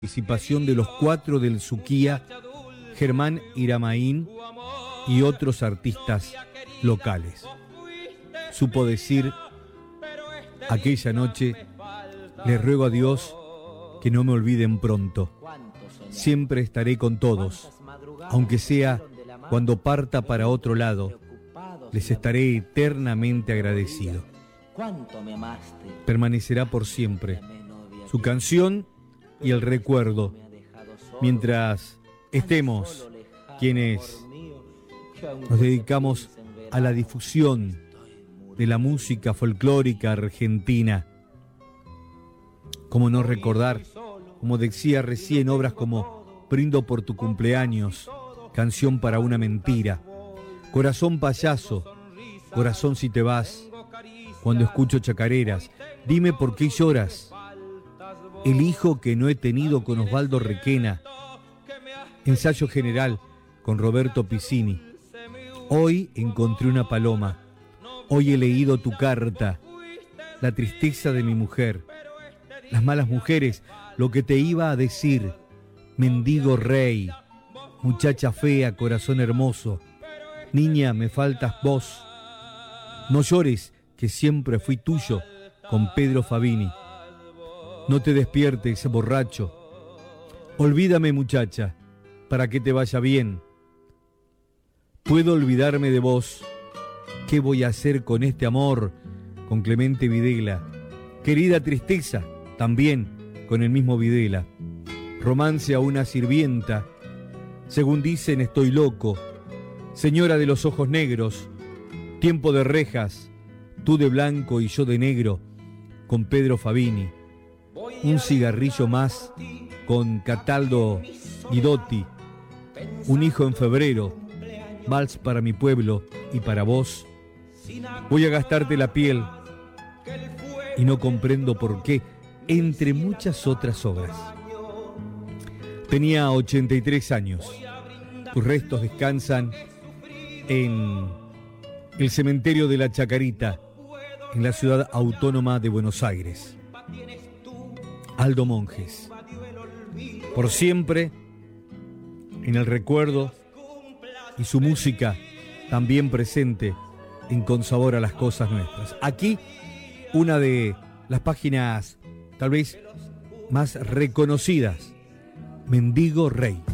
Participación de los 4 del Suquía, Germán Iramaín y otros artistas locales. Supo decir aquella noche: les ruego a Dios que no me olviden pronto. Siempre estaré con todos, aunque sea cuando parta para otro lado. Les estaré eternamente agradecido. Permanecerá por siempre su canción y el recuerdo, mientras estemos quienes nos dedicamos a la difusión de la música folclórica argentina. Cómo no recordar, como decía recién, obras como Brindo por tu cumpleaños, Canción para una mentira, Corazón payaso, Corazón si te vas, Cuando escucho chacareras, Dime por qué lloras, El hijo que no he tenido con Osvaldo Requena, Ensayo general con Roberto Piscini. Hoy encontré una paloma, hoy he leído tu carta, La tristeza de mi mujer, Las malas mujeres, lo que te iba a decir, Mendigo rey, Muchacha fea, corazón hermoso, Niña, me faltas vos, No llores, que siempre fui tuyo, con Pedro Fabini. No te despiertes, borracho. Olvídame, muchacha, para que te vaya bien. Puedo olvidarme de vos. ¿Qué voy a hacer con este amor? Con Clemente Videla. Querida tristeza, también con el mismo Videla. Romance a una sirvienta. Según dicen, estoy loco. Señora de los ojos negros. Tiempo de rejas. Tú de blanco y yo de negro. Con Pedro Fabini. Un cigarrillo más con Cataldo Guidotti. Un hijo en febrero. Vals para mi pueblo y para vos. Voy a gastarte la piel y no comprendo por qué, entre muchas otras obras. Tenía 83 años. Sus restos descansan en el cementerio de la Chacarita, en la ciudad autónoma de Buenos Aires. Aldo Monjes, por siempre en el recuerdo, y su música también presente en Con Sabor a las Cosas Nuestras. Aquí una de las páginas tal vez más reconocidas, Mendigo Rey.